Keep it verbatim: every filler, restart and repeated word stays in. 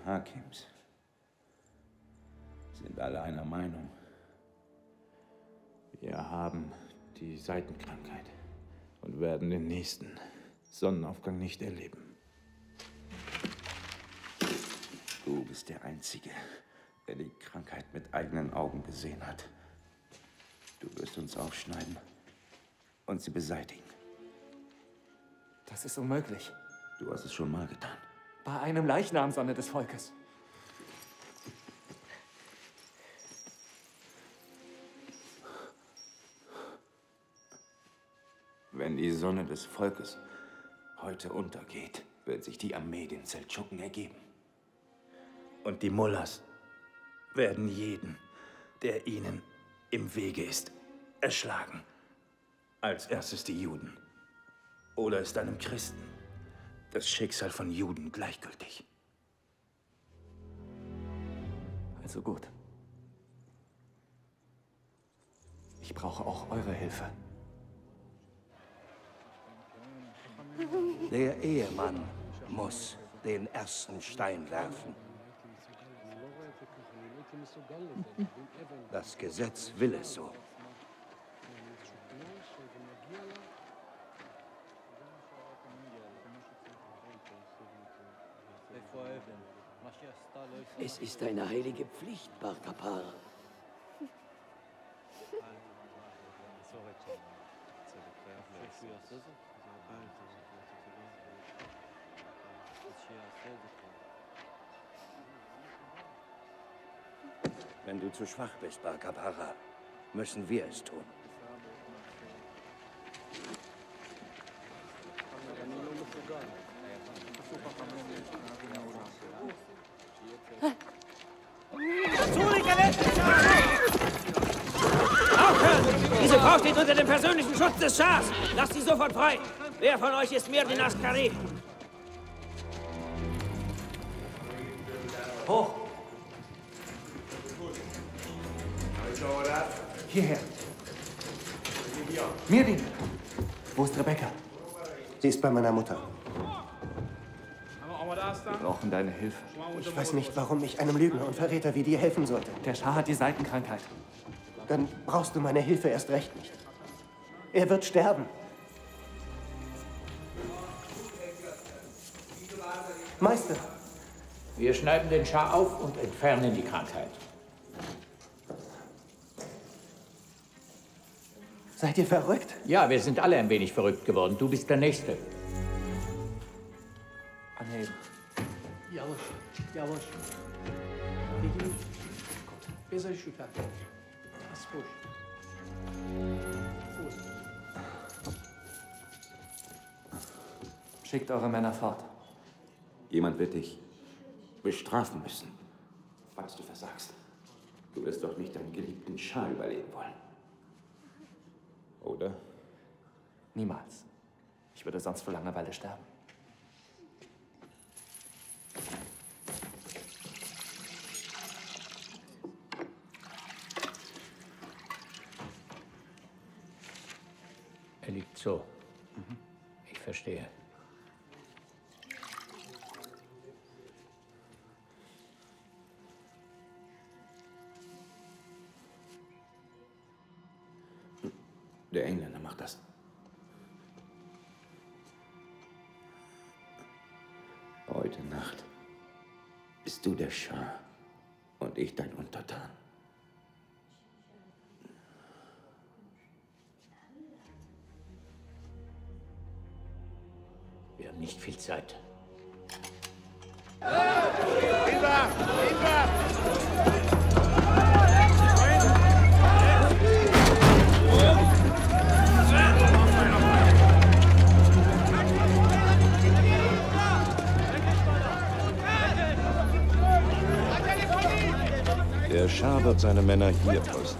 Hakims sind alle einer Meinung. Wir haben die Seitenkrankheit und werden den nächsten Sonnenaufgang nicht erleben. Du bist der Einzige, der die Krankheit mit eigenen Augen gesehen hat. Du wirst uns aufschneiden und sie beseitigen. Das ist unmöglich. Du hast es schon mal getan. Bei einem Leichnamsonne des Volkes. Wenn die Sonne des Volkes heute untergeht, wird sich die Armee den Seldschuken ergeben. Und die Mullahs werden jeden, der ihnen im Wege ist, erschlagen. Als erstes die Juden. Oder ist einem Christen das Schicksal von Juden gleichgültig? Also gut. Ich brauche auch eure Hilfe. Der Ehemann muss den ersten Stein werfen. Das Gesetz will es so. Es ist eine heilige Pflicht, Bar Kapara. Wenn du zu schwach bist, Bar Kapara, müssen wir es tun. Aufhören! Diese Frau steht unter dem persönlichen Schutz des Schahs. Lasst sie sofort frei. Wer von euch ist Mirdin Askari? Hoch! Hierher. Mirdin! Wo ist Rebecca? Sie ist bei meiner Mutter. Wir brauchen deine Hilfe. Ich weiß nicht, warum ich einem Lügner und Verräter wie dir helfen sollte. Der Schah hat die Seitenkrankheit. Dann brauchst du meine Hilfe erst recht nicht. Er wird sterben. Meister! Wir schneiden den Schah auf und entfernen die Krankheit. Seid ihr verrückt? Ja, wir sind alle ein wenig verrückt geworden. Du bist der Nächste. Anheben. Yavaş, yavaş. Peki, بذار شوتر. از پشت. Schickt eure Männer fort. Jemand wird dich bestrafen müssen, falls du versagst. Du wirst doch nicht deinen geliebten Schah überleben wollen. Oder? Niemals. Ich würde sonst vor Langeweile sterben. Er liegt so. Mhm. Ich verstehe. Der Engländer macht das. Heute Nacht bist du der Schah und ich dein Untertan. Wir haben nicht viel Zeit. Hinter! Hinter! Der Schah wird seine Männer hier posten.